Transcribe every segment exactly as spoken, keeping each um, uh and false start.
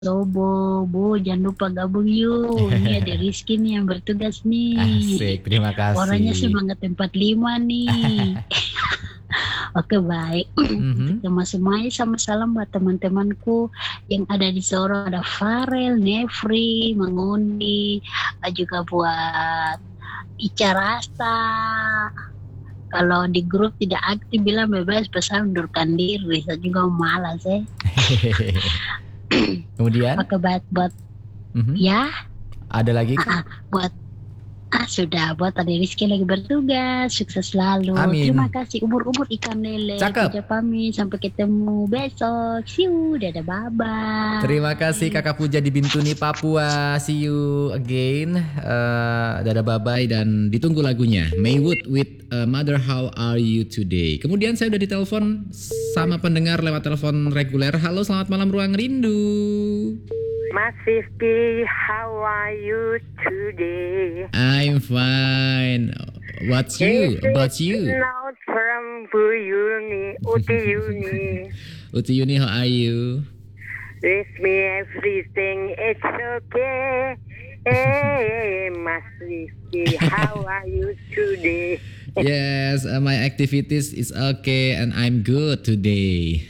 Lobo, Bu, jangan lupa gabung yuk. Ini ada Rizky nih yang bertugas nih. Asik, terima Orangnya kasih. semangat empat lima nih. Oke, baik. Untuk Mhm. teman semuanya, sama salam buat teman-temanku yang ada di Sorong. Ada Farel, Nefri, Mengundi, juga buat Ica Rasa. Kalau di grup tidak aktif bilang bebas, pesan undurkan diri. Saya juga malas ya. Kemudian? Oke, baik buat Mhm. ya. Ada lagi Ah, kah? ah, buat ah sudah buat tadi Rizky lagi bertugas, sukses selalu. Amin. Terima kasih umur-umur ikan lele. Cakep. Puja pamit, sampai ketemu besok. See you, dadah, bye bye. Terima kasih Kakak Puja di Bintuni, Papua. See you again. Uh, dadah bye bye dan ditunggu lagunya Maywood with uh, Mother How Are You Today. Kemudian saya udah ditelepon sama pendengar lewat telepon reguler. Halo, selamat malam Ruang Rindu. Mas Rifki, how are you today? I'm fine. What's you? About you? Not from Bu Yuni, Uti Yuni. Uti Yuni, how are you? With me everything, it's okay. Hey, Mas Rifki, how are you today? Yes, uh, my activities is okay and I'm good today.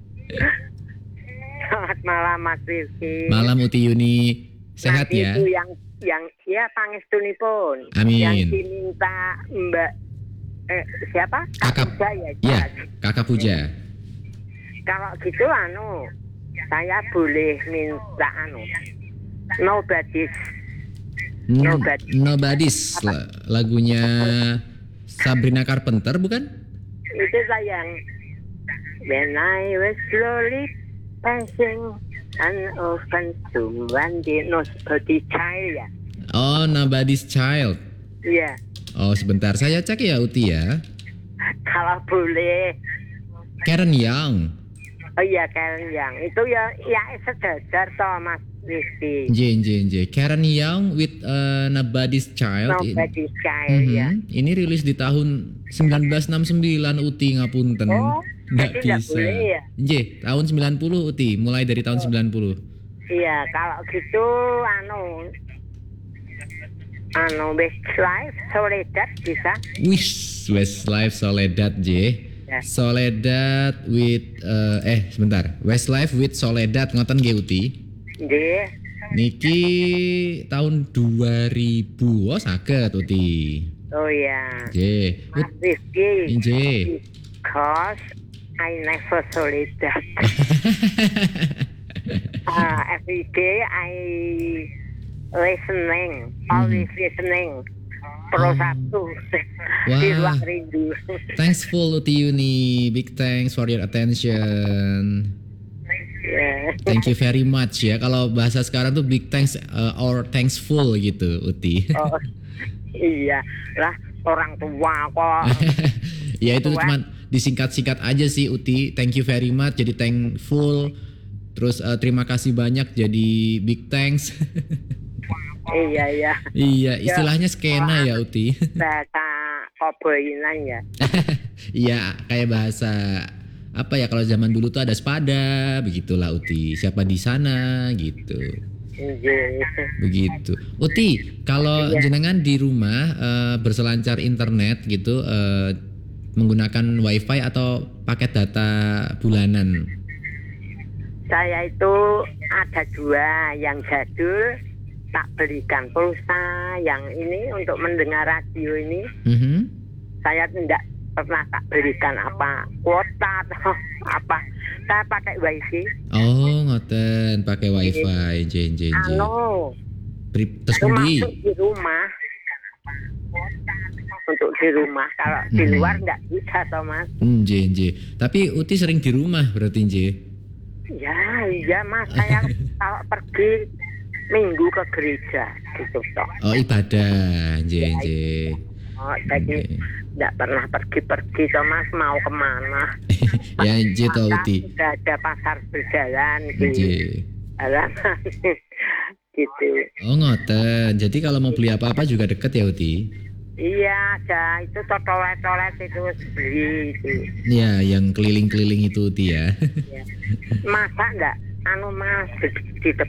Selamat malam Mas Rifki. Malam Uti Yuni, sehat Nanti ya? Itu yang yang ya pangestunipun. Amin. Yang diminta Mbak eh, siapa? Kakak Puja ya. Ya, Kakak Puja. Kalau gitu anu, saya boleh minta anu. Nobody's. No, Nobody's. Nobody's la- lagunya Sabrina Carpenter bukan? Itu sayang. When I was slowly passing and open to one day, nobody child ya. Oh, Nobody's Child. Iya. Oh, sebentar saya cek ya Uti ya. Kalau boleh. Karen Young. Oh iya Karen yang itu ya ya sejajar toh Mas Rizky. J J J. Karen Young with uh, Nobody's Child. Nobody's child Mhm. ya. Ini rilis di tahun sembilan belas enam puluh sembilan Uti ngapunten. Oh, Nggak jadi nggak bisa. boleh ya? J, tahun sembilan puluh Uti, mulai dari tahun sembilan puluh. Iya, kalau gitu anu anu Westlife Soledad bisa. Wish, Westlife Soledad J. Ya. Soledad with uh, eh sebentar. Westlife with Soledad ngoten nggih Uti. Nggih. Niki tahun dua ribu. Oh saged Uti. Oh ya. J. Mas Rizky. J. Because I never Soledad. uh, every day I listening, always listening. Pro satu di Wah. Ruang Rindu. Thanks full Uti Yuni. Big thanks for your attention. Yeah. Thank you very much ya. Kalau bahasa sekarang tuh big thanks uh, or thankful gitu Uti. Oh, iya lah orang tua kok. Ya itu Tua. cuma disingkat-singkat aja sih Uti. Thank you very much jadi thankful. Terus uh, terima kasih banyak jadi big thanks. Iya iya. Iya istilahnya skena ya Uti. Bahasa koboinan ya. Iya kayak bahasa apa ya kalau zaman dulu tuh ada sepada begitulah Uti. Siapa di sana gitu. Iya. Begitu. Uti, kalau Iya. jenengan di rumah uh, berselancar internet gitu uh, menggunakan wifi atau paket data bulanan? Saya itu ada dua, yang jadul tak berikan pulsa, yang ini untuk mendengar radio ini Mhm. saya tidak pernah tak berikan apa kuota atau apa. Saya pakai wifi. Oh, ngoten pakai wifi J J J. Anu, Pri- Terus itu budi. masuk di rumah. Untuk di rumah, kalau di Hmm. luar nggak bisa toh Mas. Hmm, J J. Tapi Uti sering di rumah berarti J. Ya iya Mas, saya kalau pergi minggu ke gereja gitu toh. Oh, ibadah J J. Oh, jadi Oke. nggak pernah pergi-pergi toh Mas, mau kemana? Ya J toh Maka Uti. sudah ada pasar berjalan J. di halaman gitu. Oh, ngoten. Jadi kalau mau beli apa-apa juga deket ya Uti. Iya, ada itu totolet-tolet itu beli itu. Ya, yang keliling-keliling itu Uti ya. Ya. Masa nggak anu mas di, di